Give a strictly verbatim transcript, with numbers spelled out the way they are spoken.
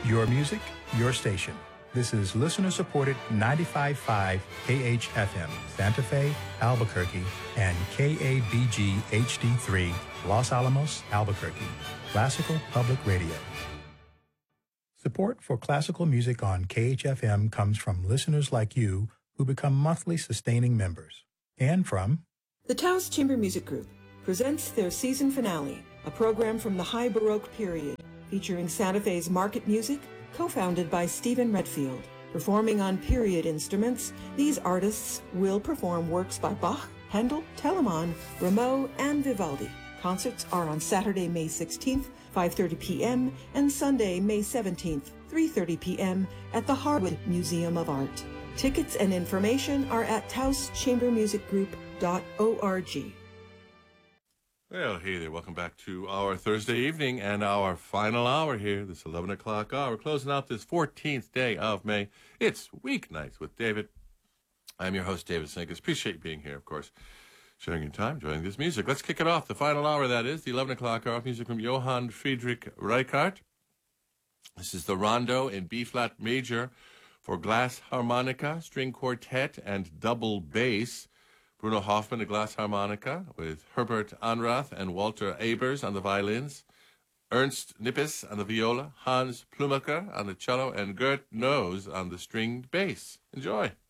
Your music, your station. This is listener-supported ninety-five point five K H F M, Santa Fe, Albuquerque, and K A B G H D three, Los Alamos, Albuquerque. Classical Public Radio. Support for classical music on K H F M comes from listeners like you who become monthly sustaining members. And from the Taos Chamber Music Group presents their season finale, a program from the High Baroque period, featuring Santa Fe's market music, co-founded by Stephen Redfield. Performing on period instruments, these artists will perform works by Bach, Handel, Telemann, Rameau, and Vivaldi. Concerts are on Saturday, May sixteenth, five thirty p.m., and Sunday, May seventeenth, three thirty p.m. at the Harwood Museum of Art. Tickets and information are at taos chamber music group dot org. Well, hey there. Welcome back to our Thursday evening and our final hour here, this eleven o'clock hour. Closing out this fourteenth day of May. It's Weeknights with David. I'm your host, David Sinkis. Appreciate you being here, of course. Sharing your time, enjoying this music. Let's kick it off. The final hour, that is, the eleven o'clock hour of music from Johann Friedrich Reichardt. This is the Rondo in B-flat major for glass harmonica, string quartet, and double bass. Bruno Hoffman, a glass harmonica, with Herbert Anrath and Walter Abers on the violins, Ernst Nippes on the viola, Hans Plumacher on the cello, and Gert Nose on the stringed bass. Enjoy.